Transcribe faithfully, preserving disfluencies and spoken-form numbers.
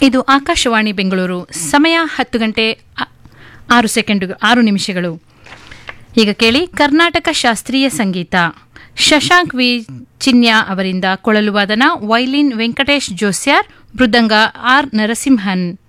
ಇದು ಆಕಾಶವಾಣಿ ಬೆಂಗಳೂರು. ಸಮಯ ಹತ್ತು ಗಂಟೆ ಆರು ಸೆಕೆಂಡು ಆರು ನಿಮಿಷಗಳು. ಈಗ ಕೇಳಿ ಕರ್ನಾಟಕ ಶಾಸ್ತ್ರೀಯ ಸಂಗೀತ. ಶಶಾಂಕ್ ವಿ ಚಿನ್ಯಾ ಅವರಿಂದ ಕೊಳಲು ವಾದನ, ವೈಲಿನ್ ವೆಂಕಟೇಶ್ ಜೋಸ್ಯಾರ್, ಮೃದಂಗ ಆರ್ ನರಸಿಂಹನ್.